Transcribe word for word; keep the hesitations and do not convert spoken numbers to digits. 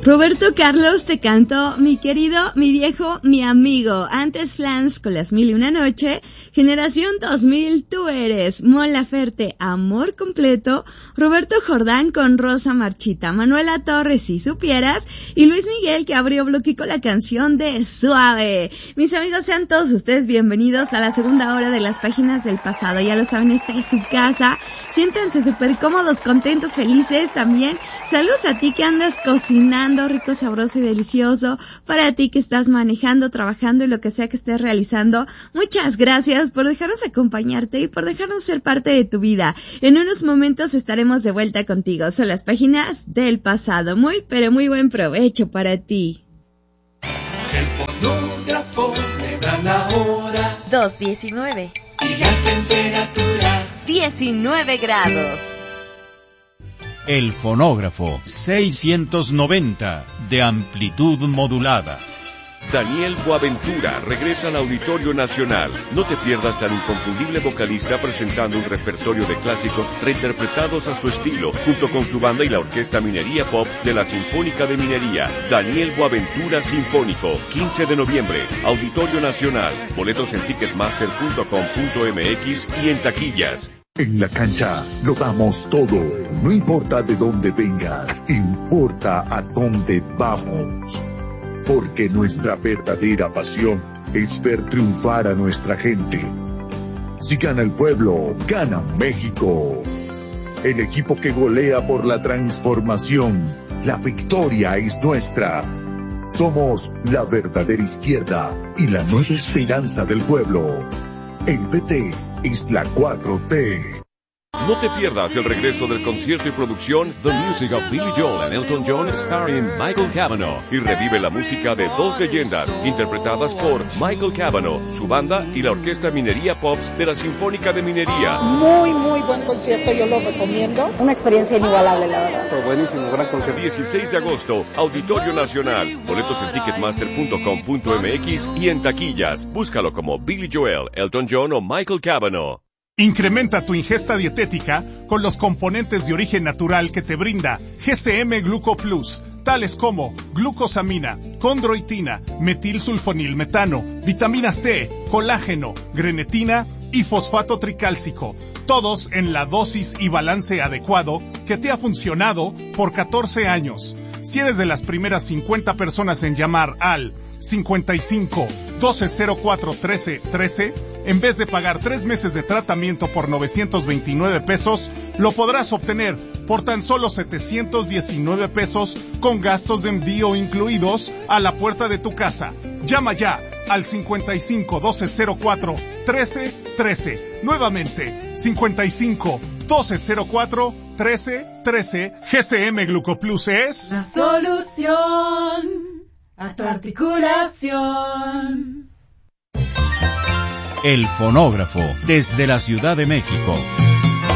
Roberto Carlos te cantó Mi querido, mi viejo, mi amigo. Antes Flans con Las mil y una noche. Generación dos mil, Tú eres. Mon Laferte, Amor completo. Roberto Jordán con Rosa Marchita. Manuela Torres, Si supieras. Y Luis Miguel, que abrió bloque con la canción de Suave. Mis amigos, sean todos ustedes bienvenidos a la segunda hora de Las Páginas del Pasado. Ya lo saben, esta es su casa. Siéntanse súper cómodos, contentos, felices también. Saludos a ti que andas cocinando rico, sabroso y delicioso, para ti que estás manejando, trabajando y lo que sea que estés realizando. Muchas gracias por dejarnos acompañarte y por dejarnos ser parte de tu vida. En unos momentos estaremos de vuelta contigo. Son Las Páginas del Pasado. Muy, pero muy buen provecho para ti. El fonógrafo me da la hora. dos diecinueve. Y la temperatura. diecinueve grados. El fonógrafo seiscientos noventa de amplitud modulada. Daniel Boaventura regresa al Auditorio Nacional. No te pierdas al inconfundible vocalista presentando un repertorio de clásicos reinterpretados a su estilo, junto con su banda y la Orquesta Minería Pop de la Sinfónica de Minería. Daniel Boaventura Sinfónico, quince de noviembre, Auditorio Nacional. Boletos en ticketmaster punto com punto m x y en taquillas. En la cancha lo damos todo. No importa de dónde vengas, importa a dónde vamos. Porque nuestra verdadera pasión es ver triunfar a nuestra gente. Si gana el pueblo, gana México. El equipo que golea por la transformación. La victoria es nuestra. Somos la verdadera izquierda y la nueva esperanza del pueblo. El P T es la cuatro T. No te pierdas el regreso del concierto y producción The Music of Billy Joel and Elton John starring Michael Cavanaugh, y revive la música de dos leyendas interpretadas por Michael Cavanaugh, su banda y la Orquesta Minería Pops de la Sinfónica de Minería. Muy, muy buen concierto, yo lo recomiendo. Una experiencia inigualable, la verdad. Buenísimo, gran concierto. dieciséis de agosto, Auditorio Nacional. Boletos en ticketmaster punto com punto m x y en taquillas. Búscalo como Billy Joel, Elton John o Michael Cavanaugh. Incrementa tu ingesta dietética con los componentes de origen natural que te brinda G C M Gluco Plus, tales como glucosamina, condroitina, metilsulfonilmetano, vitamina C, colágeno, grenetina y fosfato tricálcico, todos en la dosis y balance adecuado que te ha funcionado por catorce años. Si eres de las primeras cincuenta personas en llamar al cincuenta y cinco, doce cero cuatro, trece, trece, en vez de pagar tres meses de tratamiento por novecientos veintinueve pesos, lo podrás obtener por tan solo setecientos diecinueve pesos con gastos de envío incluidos a la puerta de tu casa. Llama ya al cincuenta y cinco, doce cero cuatro, trece, trece. Nuevamente, cincuenta y cinco, doce cero cuatro, trece, trece. G C M Glucoplus es la solución a tu articulación. El fonógrafo desde la Ciudad de México.